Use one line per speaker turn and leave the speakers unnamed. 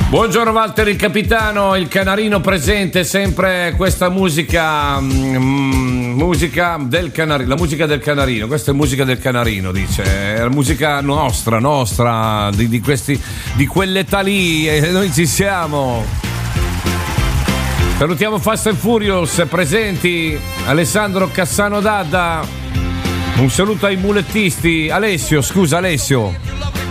Buongiorno Walter il capitano, il canarino presente, sempre questa musica del canarino, la musica del canarino, questa è musica del canarino, dice, è la musica nostra, di quell'età lì, e noi ci siamo. Salutiamo Fast and Furious presenti, Alessandro Cassano Dadda, un saluto ai mulettisti, Alessio.